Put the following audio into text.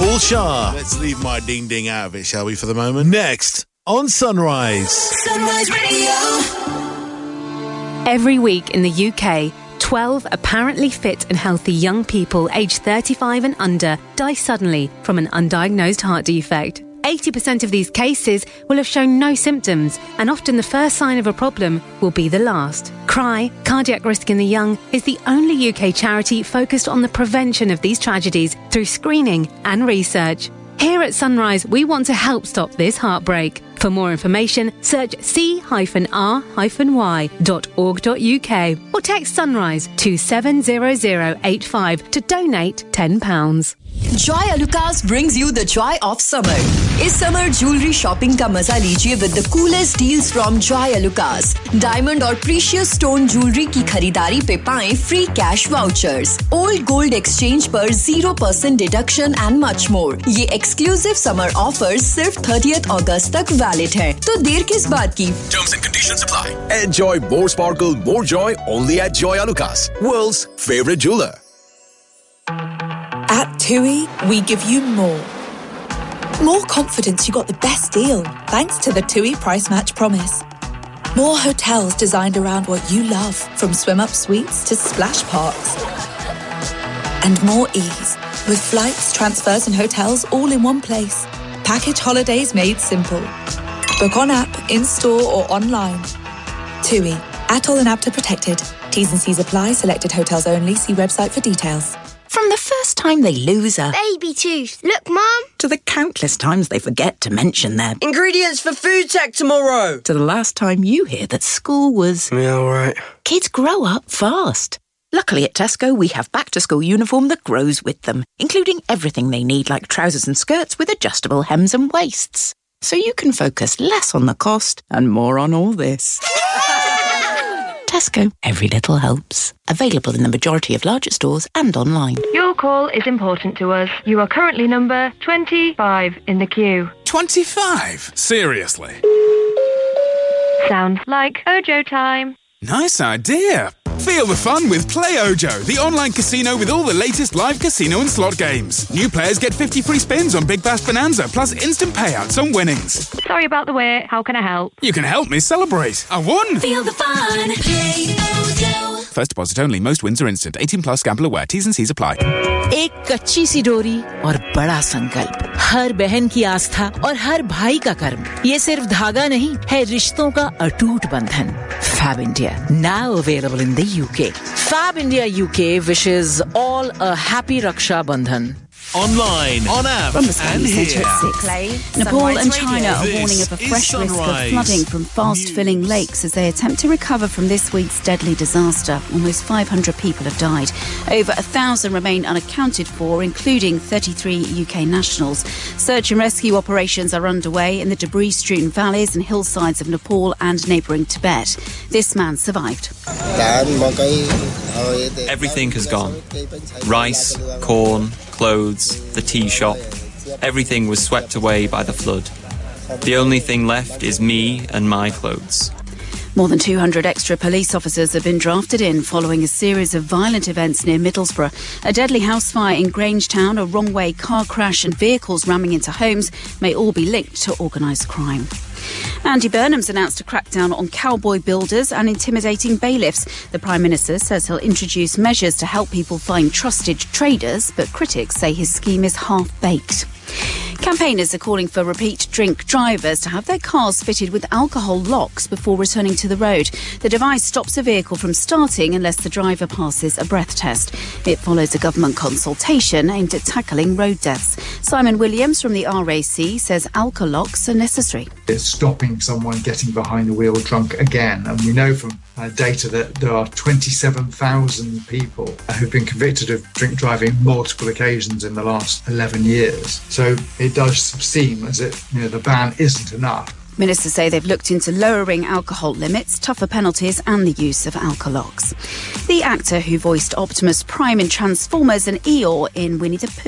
Paul Shah. Let's leave my ding-ding out of it, shall we, for the moment? Next, on Sunrise. Sunrise Radio. Every week in the UK, 12 apparently fit and healthy young people aged 35 and under die suddenly from an undiagnosed heart defect. 80% of these cases will have shown no symptoms, and often the first sign of a problem will be the last. CRY, Cardiac Risk in the Young, is the only UK charity focused on the prevention of these tragedies through screening and research. Here at Sunrise, we want to help stop this heartbreak. For more information, search c-r-y.org.uk or text Sunrise to 70085 to donate £10. Joy Alucas brings you the joy of summer. इस summer jewelry shopping का मजा लीजिए with the coolest deals from Joy Alucas. Diamond और precious stone jewelry की खरीदारी पे पाएं free cash vouchers. Old gold exchange पर 0% deduction and much more. ये exclusive summer offers सिर्फ 30th August तक valid है. तो देर किस बात की? Terms and conditions apply. Enjoy more sparkle, more joy only at Joy Alucas, world's favorite jeweler. At TUI, we give you more. More confidence you got the best deal, thanks to the TUI Price Match Promise. More hotels designed around what you love, from swim-up suites to splash parks. And more ease, with flights, transfers and hotels all in one place. Package holidays made simple. Book on app, in-store or online. TUI, ATOL and APTA protected. T's and C's apply, selected hotels only. See website for details. From the first time they lose a baby tooth. Look, Mum. To the countless times they forget to mention their ingredients for food tech tomorrow. To the last time you hear that school was... Yeah, all right. Kids grow up fast. Luckily at Tesco, we have back-to-school uniform that grows with them, including everything they need, like trousers and skirts with adjustable hems and waists. So you can focus less on the cost and more on all this. Tesco, every little helps. Available in the majority of larger stores and online. Your call is important to us. You are currently number 25 in the queue. 25? Seriously? Sounds like Ojo time. Nice idea. Feel the fun with Play Ojo, the online casino with all the latest live casino and slot games. New players get 50 free spins on Big Bash Bonanza, plus instant payouts on winnings. Sorry about the wait. How can I help? You can help me celebrate. I won! Feel the fun. Play Ojo. First deposit only. Most wins are instant. 18 plus. Gamble aware. T's and C's apply. एक कच्ची सी डोरी और बड़ा संकल्प, हर बहन की आस्था और हर भाई का कर्म. ये सिर्फ धागा नहीं है, रिश्तों का अटूट बंधन. Fab India, now available in the UK. Fab India UK wishes all a happy Raksha Bandhan. Online, on app, from the and here. At 6. Nepal and China are warning of a fresh risk of flooding from fast-filling lakes as they attempt to recover from this week's deadly disaster. Almost 500 people have died. Over 1,000 remain unaccounted for, including 33 UK nationals. Search and rescue operations are underway in the debris-strewn valleys and hillsides of Nepal and neighbouring Tibet. This man survived. Everything has gone. Rice, corn, clothes, the tea shop. Everything was swept away by the flood. The only thing left is me and my clothes. More than 200 extra police officers have been drafted in following a series of violent events near Middlesbrough. A deadly house fire in Grangetown, a wrong-way car crash and vehicles ramming into homes may all be linked to organised crime. Andy Burnham's announced a crackdown on cowboy builders and intimidating bailiffs. The Prime Minister says he'll introduce measures to help people find trusted traders, but critics say his scheme is half-baked. Campaigners are calling for repeat drink drivers to have their cars fitted with alcohol locks before returning to the road. The device stops a vehicle from starting unless the driver passes a breath test. It follows a government consultation aimed at tackling road deaths. Simon Williams from the RAC says alcohol locks are necessary. It's stopping someone getting behind the wheel drunk again. And we know from data that there are 27,000 people who've been convicted of drink driving multiple occasions in the last 11 years. So it does seem as if the ban isn't enough. Ministers say they've looked into lowering alcohol limits, tougher penalties and the use of alcolocks. The actor who voiced Optimus Prime in Transformers and Eeyore in Winnie the Pooh